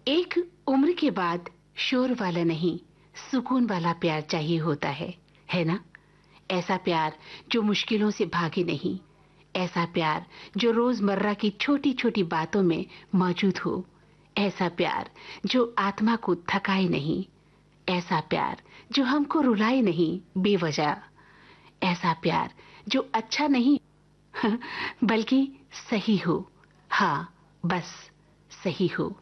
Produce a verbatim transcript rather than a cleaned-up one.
एक उम्र के बाद शोर वाला नहीं, सुकून वाला प्यार चाहिए होता है, है ना? ऐसा प्यार जो मुश्किलों से भागे नहीं, ऐसा प्यार जो रोजमर्रा की छोटी-छोटी बातों में मौजूद हो, ऐसा प्यार जो आत्मा को थकाए नहीं, ऐसा प्यार जो हमको रुलाए नहीं बेवजह, ऐसा प्यार जो अच्छा नहीं बल्कि सही हो। हाँ, बस सही हो।